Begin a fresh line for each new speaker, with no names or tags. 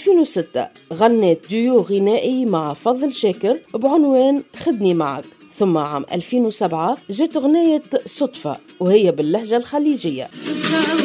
2006 غنت ديو غنائي مع فضل شاكر بعنوان خدني معك. ثم عام 2007 جت أغنية صدفة وهي باللهجة الخليجية.